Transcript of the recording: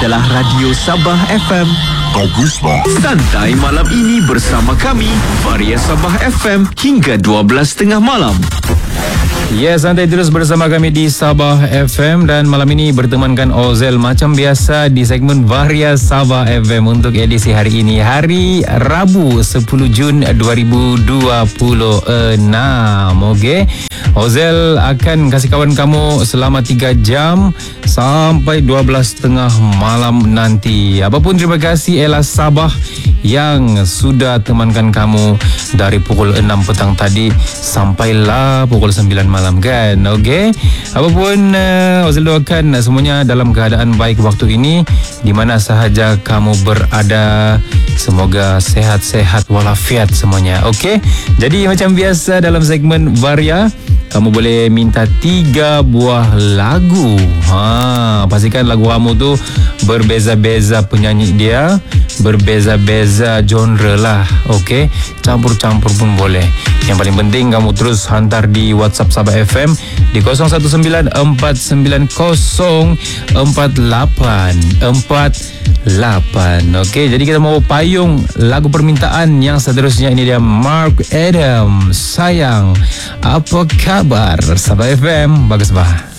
adalah Radio Sabah FM. Baguslah. Santai malam ini bersama kami, Varia Sabah FM hingga 12.30 malam. Ya, santai terus bersama kami di Sabah FM dan malam ini bertemankan Ozel macam biasa di segmen Varia Sabah FM untuk edisi hari ini, hari Rabu 10 Jun 2026. Okey. Ozel akan kasih kawan kamu selama 3 jam sampai 12.30 malam nanti. Apapun terima kasih Ella Sabah yang sudah temankan kamu dari pukul 6 petang tadi sampailah pukul 9 malam kan. Okey. Apapun Ozel doakan semuanya dalam keadaan baik waktu ini di mana sahaja kamu berada. Semoga sehat-sehat walafiat semuanya. Okey. Jadi macam biasa dalam segmen Varia, kamu boleh minta 3 buah lagu. Pastikan lagu kamu tu berbeza-beza penyanyi dia, berbeza-beza genre lah. Okey, campur-campur pun boleh. Yang paling penting kamu terus hantar di WhatsApp Sabah FM di 0194904848. Okey, jadi kita mau payung lagu permintaan yang seterusnya. Ini dia Mark Adam, Sayang. Apa kabar Sabah FM? Bagus bah.